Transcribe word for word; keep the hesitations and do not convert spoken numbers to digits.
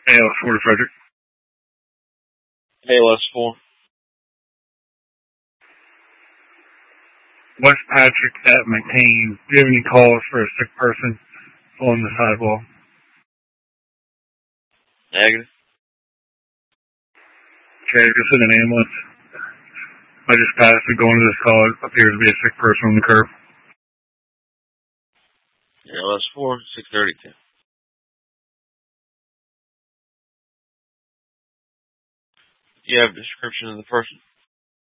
A L S four to Frederick. A L S four. West Patrick at McCain. Do you have any calls for a sick person on the sidewalk? Negative. Okay, just in an ambulance. I just passed it going to this call. It appears to be a sick person on the curb. A L S four, six thirty-two. Do you have a description of the person?